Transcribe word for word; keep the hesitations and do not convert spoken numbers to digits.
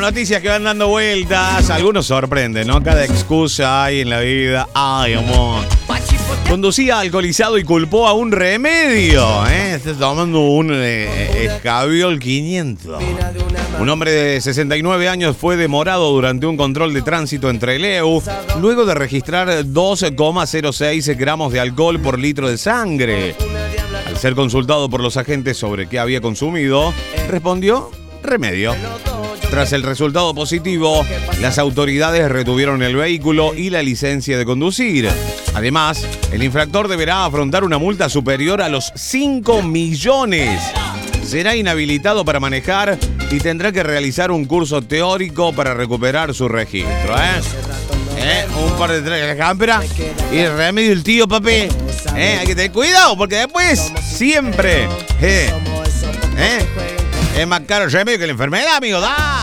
noticias que van dando vueltas. Algunos sorprenden, ¿no? Cada excusa hay en la vida. Ay, amor. Conducía alcoholizado y culpó a un remedio. ¿eh? Está tomando un eh, Escabiol quinientos. Un hombre de sesenta y nueve años fue demorado durante un control de tránsito en Trelew luego de registrar dos coma cero seis gramos de alcohol por litro de sangre. Al ser consultado por los agentes sobre qué había consumido, respondió remedio. Tras el resultado positivo, las autoridades retuvieron el vehículo y la licencia de conducir. Además, el infractor deberá afrontar una multa superior a los cinco millones. Será inhabilitado para manejar y tendrá que realizar un curso teórico para recuperar su registro. ¿eh? ¿Eh? Un par de tres de cámpera y el remedio el tío, papi. ¿Eh? Hay que tener cuidado porque después siempre ¿eh? ¿Eh? es más caro el remedio que la enfermedad, amigo. ¡Da!